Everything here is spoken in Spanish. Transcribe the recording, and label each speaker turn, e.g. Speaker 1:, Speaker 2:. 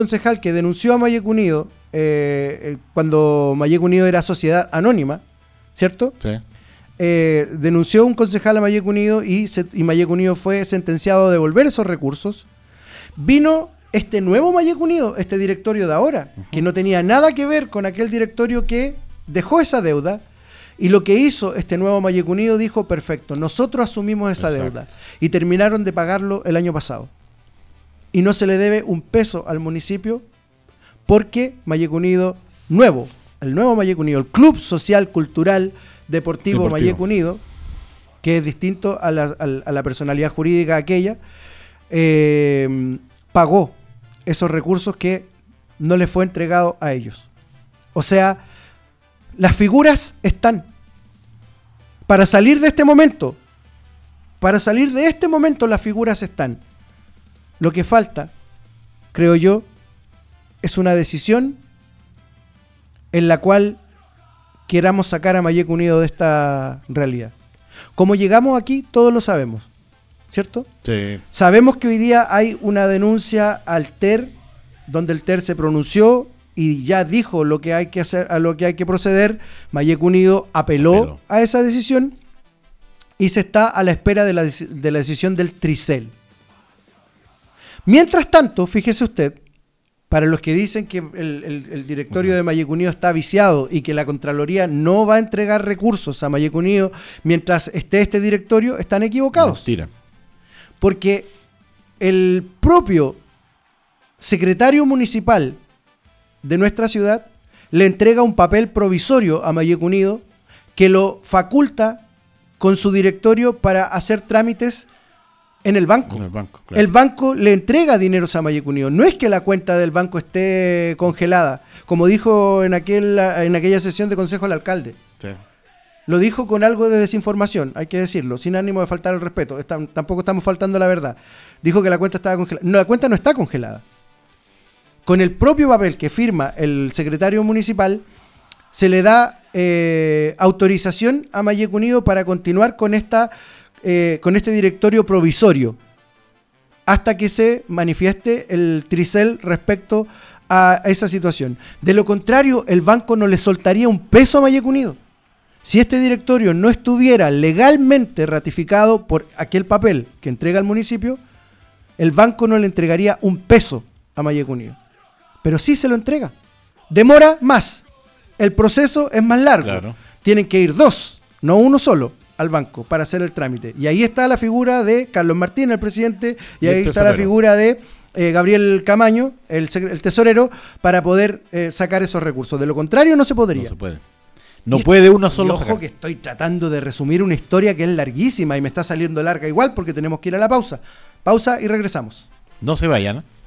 Speaker 1: concejal que denunció a Mayek Unido cuando Mayek Unido era sociedad anónima, ¿cierto?
Speaker 2: Sí.
Speaker 1: Denunció un concejal a Mayek Unido y Mayek Unido fue sentenciado a devolver esos recursos. Vino este nuevo Mayek Unido, este directorio de ahora, que no tenía nada que ver con aquel directorio que dejó esa deuda, y lo que hizo este nuevo Mayek Unido dijo, perfecto, nosotros asumimos esa deuda, y terminaron de pagarlo el año pasado. Y no se le debe un peso al municipio porque Mayek Unido nuevo, el nuevo Mayek Unido, el Club Social Cultural Deportivo Mayek Unido, que es distinto a la personalidad jurídica aquella, pagó esos recursos que no les fue entregado a ellos. O sea, las figuras están. Para salir de este momento, las figuras están. Lo que falta, creo yo, es una decisión en la cual queramos sacar a Mayek Unido de esta realidad. Como llegamos aquí, todos lo sabemos, ¿cierto?
Speaker 2: Sí.
Speaker 1: Sabemos que hoy día hay una denuncia al TER, donde el TER se pronunció y ya dijo lo que hay que hacer, a lo que hay que proceder. Mayek Unido apeló a esa decisión y se está a la espera de la decisión del Tricel. Mientras tanto, fíjese usted, para los que dicen que el directorio de Mayek Unido está viciado y que la Contraloría no va a entregar recursos a Mayek Unido mientras esté este directorio, están equivocados.
Speaker 2: Mentira.
Speaker 1: Porque el propio secretario municipal de nuestra ciudad le entrega un papel provisorio a Mayek Unido que lo faculta con su directorio para hacer trámites en el banco.
Speaker 2: Claro.
Speaker 1: El banco le entrega dineros a Mayek Unido. No es que la cuenta del banco esté congelada, como dijo en aquella sesión de consejo el alcalde.
Speaker 2: Sí.
Speaker 1: Lo dijo con algo de desinformación, hay que decirlo, sin ánimo de faltar el respeto. Tampoco estamos faltando la verdad. Dijo que la cuenta estaba congelada. No, la cuenta no está congelada. Con el propio papel que firma el secretario municipal, se le da autorización a Mayek Unido para continuar con este directorio provisorio hasta que se manifieste el Tricel respecto a esa situación. De lo contrario, el banco no le soltaría un peso a Mayek Unido. Si este directorio no estuviera legalmente ratificado por aquel papel que entrega el municipio, el banco no le entregaría un peso a Mayek Unido. Pero sí se lo entrega. Demora más. El proceso es más largo.
Speaker 2: Claro.
Speaker 1: Tienen que ir dos, no uno solo, al banco para hacer el trámite. Y ahí está la figura de Carlos Martín, el presidente, y ahí está la figura de Gabriel Camaño, el tesorero, para poder sacar esos recursos. De lo contrario, no se podría.
Speaker 2: No se puede. No puede uno solo.
Speaker 1: Ojo que estoy tratando de resumir una historia que es larguísima y me está saliendo larga igual porque tenemos que ir a la pausa. Pausa y regresamos.
Speaker 2: No se vayan, ¿no?